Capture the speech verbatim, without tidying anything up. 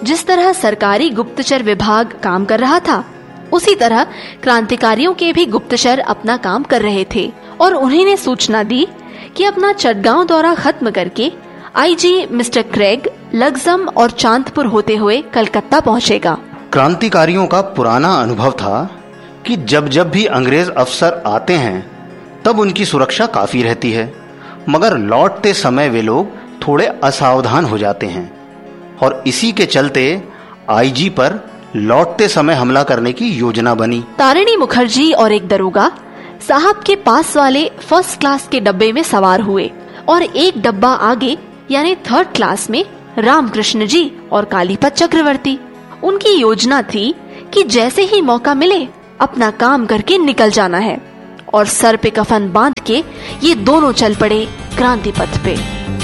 जिस तरह सरकारी गुप्तचर विभाग काम कर रहा था, उसी तरह क्रांतिकारियों के भी गुप्तचर अपना काम कर रहे थे और उन्हीं ने सूचना दी कि अपना चटगांव दौरा खत्म करके आईजी मिस्टर क्रेग लग्जम और चांदपुर होते हुए कलकत्ता पहुंचेगा। क्रांतिकारियों का पुराना अनुभव था कि जब जब भी अंग्रेज अफसर आते हैं तब उनकी सुरक्षा काफी रहती है, मगर लौटते समय वे लोग थोड़े असावधान हो जाते हैं और इसी के चलते आईजी पर लौटते समय हमला करने की योजना बनी। तारिणी मुखर्जी और एक दरोगा साहब के पास वाले फर्स्ट क्लास के डब्बे में सवार हुए और एक डब्बा आगे यानी थर्ड क्लास में रामकृष्ण जी और कालीपत चक्रवर्ती। उनकी योजना थी कि जैसे ही मौका मिले अपना काम करके निकल जाना है और सर पे कफन बांध के ये दोनों चल पड़े क्रांति पथ पे।